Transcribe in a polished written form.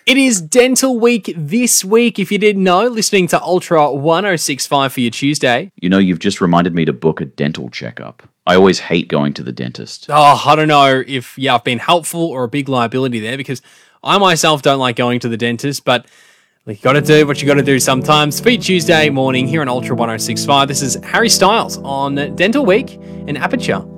It is Dental Week this week, if you didn't know, listening to Ultra 1065 for your Tuesday. You know, you've just reminded me to book a dental checkup. I always hate going to the dentist. Oh, I don't know if, I've been helpful or a big liability there, because I myself don't like going to the dentist, but you got to do what you got to do sometimes. For your Tuesday morning here on Ultra 1065, this is Harry Styles on Dental Week and Aperture